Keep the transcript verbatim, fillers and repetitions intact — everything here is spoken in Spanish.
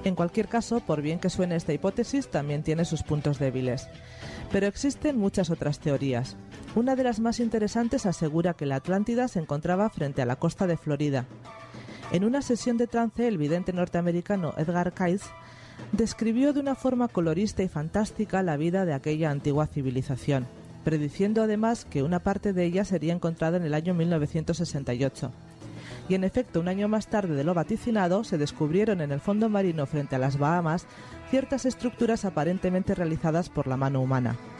En cualquier caso, por bien que suene esta hipótesis, también tiene sus puntos débiles. Pero existen muchas otras teorías. Una de las más interesantes asegura que la Atlántida se encontraba frente a la costa de Florida. En una sesión de trance, el vidente norteamericano Edgar Cayce describió de una forma colorista y fantástica la vida de aquella antigua civilización, prediciendo además que una parte de ella sería encontrada en el año mil novecientos sesenta y ocho. Y en efecto, un año más tarde de lo vaticinado, se descubrieron en el fondo marino frente a las Bahamas ciertas estructuras aparentemente realizadas por la mano humana.